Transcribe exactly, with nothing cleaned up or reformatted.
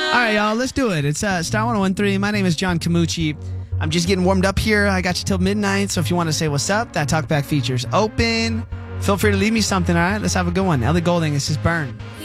All right, y'all, let's do it. It's uh, Star one oh one three. My name is John Camucci. I'm just getting warmed up here. I got you till midnight, so if you want to say what's up, that talkback feature's open. Feel free to leave me something, all right? Let's have a good one. Ellie Goulding, this is Burn.